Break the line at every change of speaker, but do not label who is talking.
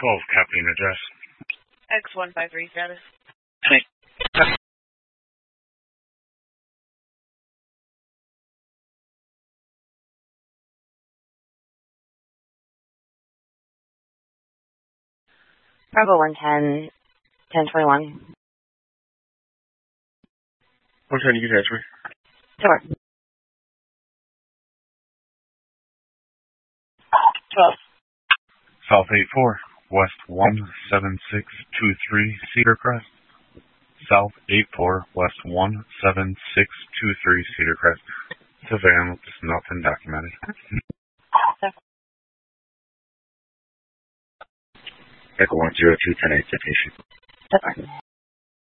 12, copying address.
X153 status.
Hey.
Bravo 110, 1021.
110, you can transfer.
Sure. 12.
South 84, West 17623, Cedar Crest. South 84, West 17623, Cedar Crest. Surveillance, nothing documented.
Echo 102, 10-8, citation.